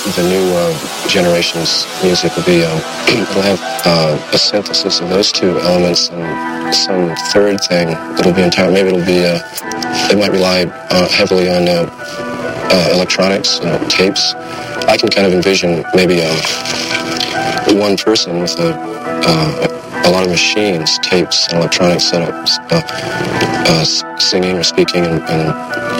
the new generation's music will be, it'll have a synthesis of those two elements and some third thing that'll be entire. Maybe it'll be, they might rely heavily on electronics, tapes. I can kind of envision maybe one person with a lot of machines, tapes, and electronic setups, singing or speaking and